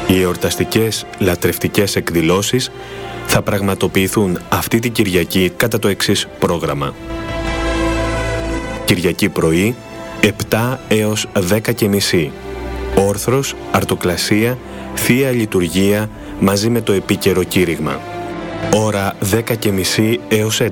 Οι εορταστικές λατρευτικές εκδηλώσεις θα πραγματοποιηθούν αυτή την Κυριακή κατά το εξής πρόγραμμα. Κυριακή πρωί, 7 έως 10:30. Όρθρος, αρτοκλασία, Θεία Λειτουργία μαζί με το επίκαιρο κήρυγμα. Ώρα 10:30 έως 11.